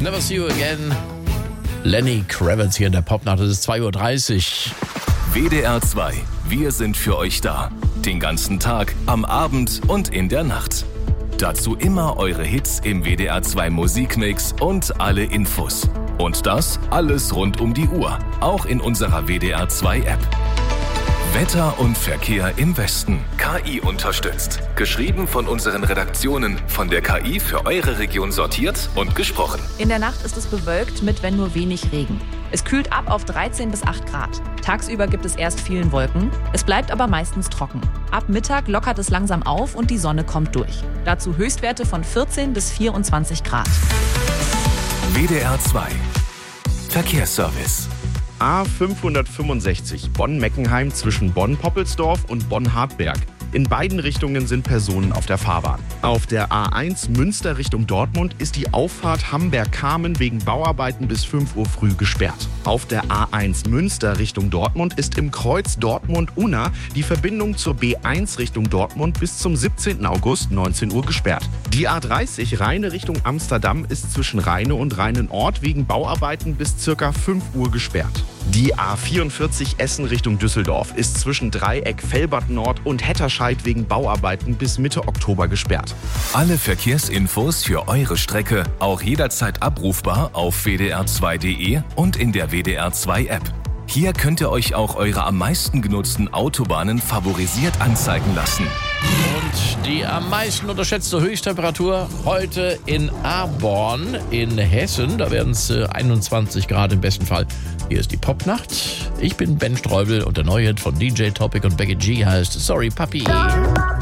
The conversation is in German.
Never See You Again. Lenny Kravitz hier in der Popnacht. Es ist 2:30 Uhr. WDR 2. Wir sind für euch da. Den ganzen Tag, am Abend und in der Nacht. Dazu immer eure Hits im WDR 2 Musikmix und alle Infos. Und das alles rund um die Uhr. Auch in unserer WDR 2 App. Wetter und Verkehr im Westen. KI unterstützt. Geschrieben von unseren Redaktionen. Von der KI für eure Region sortiert und gesprochen. In der Nacht ist es bewölkt mit, wenn nur wenig Regen. Es kühlt ab auf 13 bis 8 Grad. Tagsüber gibt es erst vielen Wolken. Es bleibt aber meistens trocken. Ab Mittag lockert es langsam auf und die Sonne kommt durch. Dazu Höchstwerte von 14 bis 24 Grad. WDR 2. Verkehrsservice. A565 Bonn-Meckenheim zwischen Bonn-Poppelsdorf und Bonn-Hartberg. In beiden Richtungen sind Personen auf der Fahrbahn. Auf der A1 Münster Richtung Dortmund ist die Auffahrt Hamberg-Kamen wegen Bauarbeiten bis 5 Uhr früh gesperrt. Auf der A1 Münster Richtung Dortmund ist im Kreuz Dortmund-Unna die Verbindung zur B1 Richtung Dortmund bis zum 17. August 19 Uhr gesperrt. Die A30 Rheine Richtung Amsterdam ist zwischen Rheine und Rheinenort wegen Bauarbeiten bis ca. 5 Uhr gesperrt. Die A44 Essen Richtung Düsseldorf ist zwischen Dreieck Velbert Nord und Hetterscheid wegen Bauarbeiten bis Mitte Oktober gesperrt. Alle Verkehrsinfos für eure Strecke auch jederzeit abrufbar auf wdr2.de und in der WDR 2 App. Hier könnt ihr euch auch eure am meisten genutzten Autobahnen favorisiert anzeigen lassen. Und die am meisten unterschätzte Höchsttemperatur heute in Aborn in Hessen. Da werden es 21 Grad im besten Fall. Hier ist die Popnacht. Ich bin Ben Streubel und der neue Hit von DJ Topic und Becky G heißt Sorry Papi.